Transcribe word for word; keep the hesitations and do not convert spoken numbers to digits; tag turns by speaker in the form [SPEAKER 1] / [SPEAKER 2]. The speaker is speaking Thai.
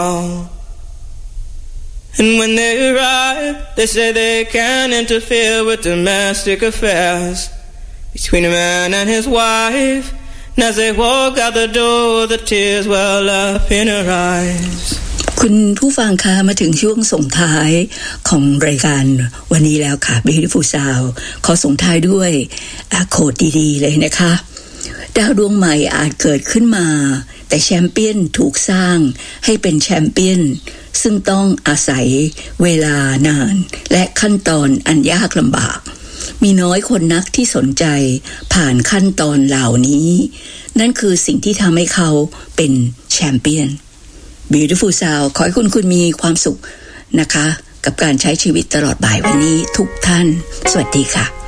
[SPEAKER 1] And when they arrive, they say they can't interfere with domestic affairs between a man and his wife. And as they walk out the door, the tears well up in her eyes.
[SPEAKER 2] คุณผู้ฟังคะมาถึงช่วงส่งท้ายของรายการวันนี้แล้วค่ะ Beautiful Sound ขอส่งท้ายด้วยโค้ดดีๆเลยนะคะดาวดวงใหม่อาจเกิดขึ้นมาแต่แชมเปี้ยนถูกสร้างให้เป็นแชมเปี้ยนซึ่งต้องอาศัยเวลานานและขั้นตอนอันยากลำบากมีน้อยคนนักที่สนใจผ่านขั้นตอนเหล่านี้นั่นคือสิ่งที่ทำให้เขาเป็นแชมเปี้ยน Beautiful Sound ขอให้คุณคุณมีความสุขนะคะกับการใช้ชีวิตตลอดบ่ายวันนี้ทุกท่านสวัสดีค่ะ